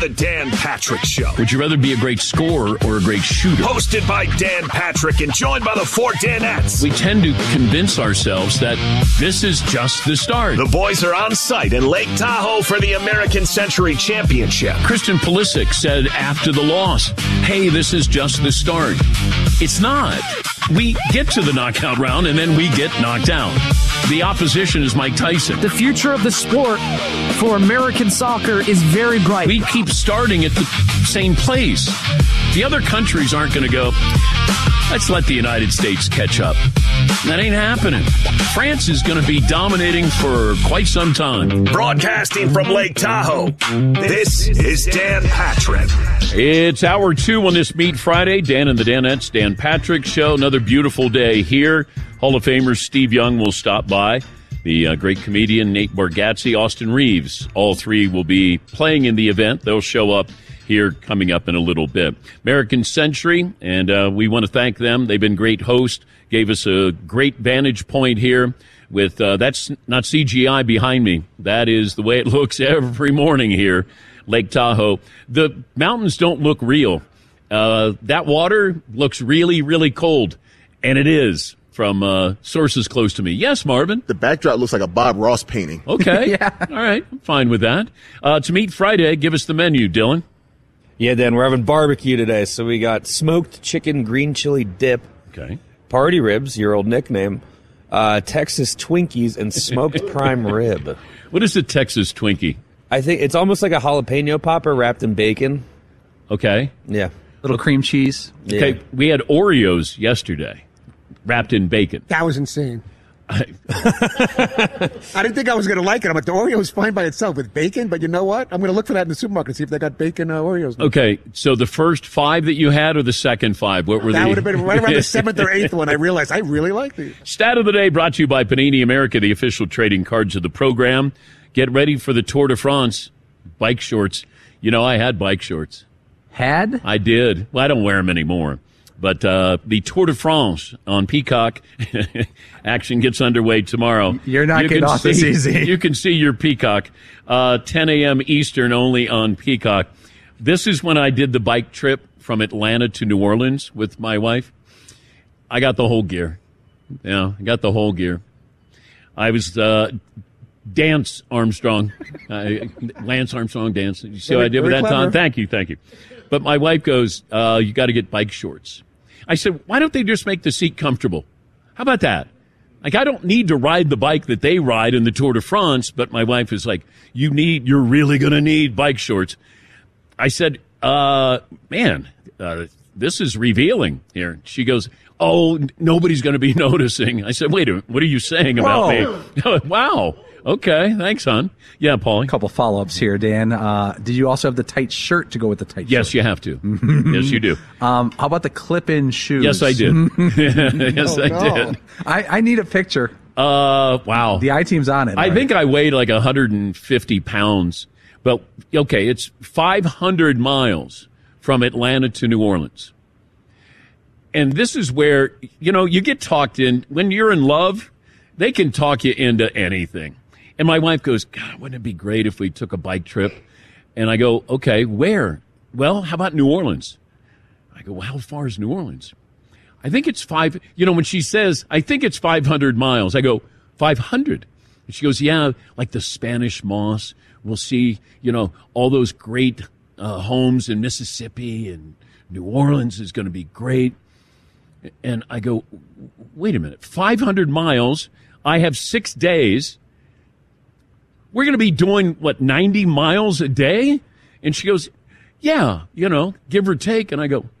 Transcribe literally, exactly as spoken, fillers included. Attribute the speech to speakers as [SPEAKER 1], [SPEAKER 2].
[SPEAKER 1] The Dan Patrick Show.
[SPEAKER 2] Would you rather be a great scorer or a great shooter?
[SPEAKER 1] Hosted by Dan Patrick and joined by the four Danettes.
[SPEAKER 2] We tend to convince ourselves that this is just the start.
[SPEAKER 1] The boys are on site in Lake Tahoe for the American Century Championship.
[SPEAKER 2] Christian Pulisic said after the loss, hey, this is just the start. It's not. We get to the knockout round and then we get knocked out. The opposition is Mike Tyson.
[SPEAKER 3] The future of the sport for American soccer is very bright.
[SPEAKER 2] We keep starting at the same place. The other countries aren't going to go, let's let the United States catch up. That ain't happening. France is going to be dominating for quite some time.
[SPEAKER 1] Broadcasting from Lake Tahoe, this is Dan Patrick.
[SPEAKER 2] It's hour two on this Meet Friday. Dan and the Danettes, Dan Patrick Show. Another beautiful day here. Hall of Famer Steve Young will stop by. The uh, great comedian Nate Bargatze, Austin Reeves. All three will be playing in the event. They'll show up here coming up in a little bit. American Century, and uh, we want to thank them. They've been great hosts, gave us a great vantage point here with, uh, that's not C G I behind me. That is the way it looks every morning here, Lake Tahoe. The mountains don't look real. Uh, that water looks really, really cold, and it is. From uh, sources close to me. Yes, Marvin?
[SPEAKER 4] The backdrop looks like a Bob Ross painting.
[SPEAKER 2] Okay.
[SPEAKER 3] Yeah.
[SPEAKER 2] All right. I'm fine with that. Uh, to Meet Friday, give us the menu, Dylan.
[SPEAKER 5] Yeah, Dan, we're having barbecue today, so we got smoked chicken green chili dip,
[SPEAKER 2] Okay.
[SPEAKER 5] party ribs, your old nickname, uh, Texas Twinkies, and smoked prime rib.
[SPEAKER 2] What is a Texas Twinkie?
[SPEAKER 5] I think it's almost like a jalapeno popper wrapped in bacon.
[SPEAKER 2] Okay.
[SPEAKER 5] Yeah.
[SPEAKER 3] Little cream cheese.
[SPEAKER 5] yeah.
[SPEAKER 2] Okay. We had Oreos yesterday, wrapped in bacon.
[SPEAKER 6] That was insane. I didn't think I was going to like it. I'm like, the Oreo is fine by itself with bacon, but you know what? I'm going to look for that in the supermarket and see if they got bacon uh, Oreos. Now.
[SPEAKER 2] Okay. So the first five that you had or the second five? What were
[SPEAKER 6] That
[SPEAKER 2] they?
[SPEAKER 6] would have been right around the seventh or eighth one. I realized I really like these.
[SPEAKER 2] Stat of the day brought to you by Panini America, the official trading cards of the program. Get ready for the Tour de France. Bike shorts. You know, I had bike shorts.
[SPEAKER 3] Had?
[SPEAKER 2] I did. Well, I don't wear them anymore. But uh, the Tour de France on Peacock action gets underway tomorrow.
[SPEAKER 3] You're not
[SPEAKER 2] you
[SPEAKER 3] getting off
[SPEAKER 2] see,
[SPEAKER 3] this easy.
[SPEAKER 2] You can see your Peacock. Uh, ten a.m. Eastern only on Peacock. This is when I did the bike trip from Atlanta to New Orleans with my wife. I got the whole gear. Yeah, I got the whole gear. I was uh, Dance Armstrong. Uh, Lance Armstrong dance. You see what I did with
[SPEAKER 6] Very
[SPEAKER 2] that,
[SPEAKER 6] clever.
[SPEAKER 2] Tom? Thank you, thank you. But my wife goes, uh, you got to get bike shorts. I said, why don't they just make the seat comfortable? How about that? Like, I don't need to ride the bike that they ride in the Tour de France, but my wife is like, you need, you're really going to need bike shorts. I said, uh, man, uh, this is revealing here. She goes, oh, n- nobody's going to be noticing. I said, wait a minute, what are you saying about me? Wow. Okay, thanks, hon. Yeah, Paulie.
[SPEAKER 3] A couple follow-ups here, Dan. Uh, did you also have the tight shirt to go with the tight
[SPEAKER 2] Yes,
[SPEAKER 3] shirt?
[SPEAKER 2] you have to. Yes, you do.
[SPEAKER 3] Um, how about the clip-in shoes?
[SPEAKER 2] Yes, I did. yes,
[SPEAKER 6] Oh,
[SPEAKER 2] I
[SPEAKER 6] no.
[SPEAKER 2] did.
[SPEAKER 3] I, I need a picture.
[SPEAKER 2] Uh, wow.
[SPEAKER 3] The I-team's on it.
[SPEAKER 2] I
[SPEAKER 3] right?
[SPEAKER 2] think I weighed like one hundred fifty pounds. But, okay, it's five hundred miles from Atlanta to New Orleans. And this is where, you know, you get talked in. When you're in love, they can talk you into anything. And my wife goes, God, wouldn't it be great if we took a bike trip? And I go, okay, where? Well, how about New Orleans? I go, well, how far is New Orleans? I think it's five. You know, when she says, I think it's five hundred miles, I go, five hundred. And she goes, yeah, like the Spanish Moss. We'll see, you know, all those great uh, homes in Mississippi, and New Orleans is going to be great. And I go, wait a minute, five hundred miles. I have six days. We're going to be doing, what, ninety miles a day? And she goes, yeah, you know, give or take. And I go,